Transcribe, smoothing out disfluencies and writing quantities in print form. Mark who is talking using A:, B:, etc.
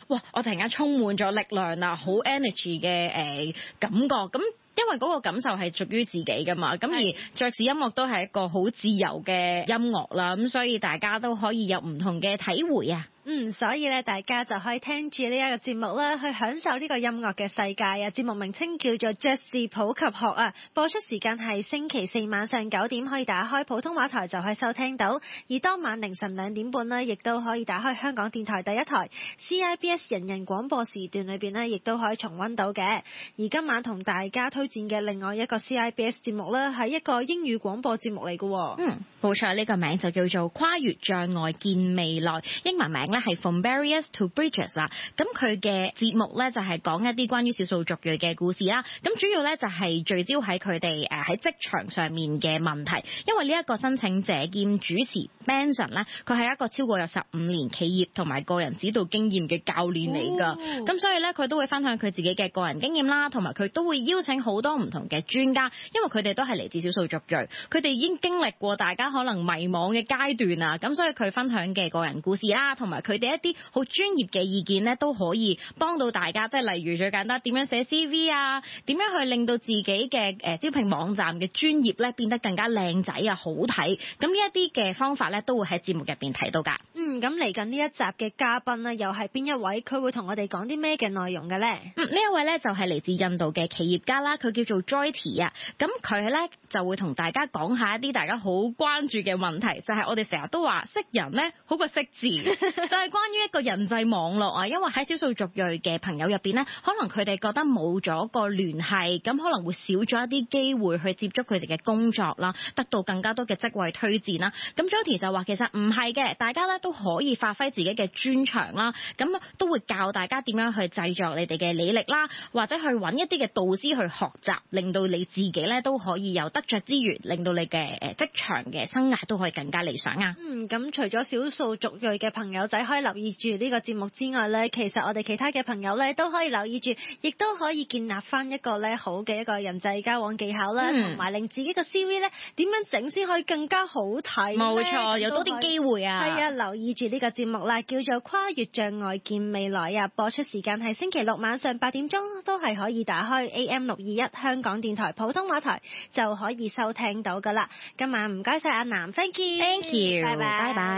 A: 哇，我突然間充滿咗力量啊，好 energy 嘅感覺咁。因為嗰個感受係屬於自己㗎嘛，咁而爵士音樂都係一個好自由嘅音樂啦，咁所以大家都可以有唔同嘅體會啊。
B: 所以咧，大家就可以聽住呢一個節目啦，去享受呢個音樂嘅世界啊！節目名稱叫做爵士普及學啊，播出時間係星期四晚上9點，可以打開普通話台就可以收聽到，而當晚凌晨2點半呢，亦都可以打開香港電台第一台 CIBS 人人廣播時段裏邊呢，亦都可以重溫到嘅。而今晚同大家推薦嘅另外一個 CIBS 節目呢，係一個英語廣播節目嚟嘅。
A: 冇錯，呢個名就叫做跨越障礙見未來，英文名呢係 From Barriers to Bridges 啦。咁佢嘅節目呢，就係講一啲關於少數族裔嘅故事啦。咁主要呢，就係聚焦喺佢哋喺職場上面嘅問題。因為呢一個申請者兼主持 Benson 呢，佢係一個超過有15年企業同埋個人指導經驗嘅教練嚟㗎。咁所以呢，佢都會分享佢自己嘅個人經驗啦，同埋佢都會邀請好多唔同嘅專家，因為佢哋都係嚟自少數族裔，佢哋已經經歷過大家可能迷惘嘅階段啊。咁所以佢分享嘅個人故事啦，同埋佢哋一啲好專業嘅意見咧，都可以幫到大家。即係例如最簡單點樣寫 CV 啊，點樣去令到自己嘅招聘網站嘅專頁咧變得更加靚仔啊，好睇。咁呢一啲嘅方法咧，都會喺節目入邊睇到㗎。
B: 咁嚟緊呢一集嘅嘉賓咧，又係邊一位？佢會同我哋講啲咩嘅內容嘅咧？
A: 呢一位咧就係嚟自印度嘅企業家啦，佢叫做 Joyty 啊。咁佢咧就會同大家講下一啲大家好關注嘅問題，就係我哋成日都話識人咧好過識字，就係關於一個人際網絡啊。因為喺少數族裔嘅朋友入邊咧，可能佢哋覺得冇咗個聯繫，咁可能會少咗一啲機會去接觸佢哋嘅工作啦，得到更加多嘅職位推薦啦。咁 Joyty 就話其實唔係嘅，大家咧都可以發揮自己嘅專長啦，咁都會教大家點樣去製作你哋嘅履歷啦，或者去揾一啲嘅導師去學習，令到你自己咧都可以有得着之餘，令到你嘅職場嘅生涯都可以更加理想啊。
B: 咁除咗少數族裔嘅朋友仔可以留意住呢個節目之外咧，其實我哋其他嘅朋友咧都可以留意住，亦都可以建立翻一個咧好嘅一個人際交往技巧啦，同埋令自己個 CV 咧點樣整先可以更加好睇。冇錯，
A: 有多啲機會啊。
B: 係啊，留意住呢個節目啦，叫做跨越障礙見未來啊，播出時間係星期六晚上8點鐘，都係可以打開 AM621 香港電台普通話台就可以收聽到噶啦。今晚唔該晒阿南 ，thank you，
A: 拜拜。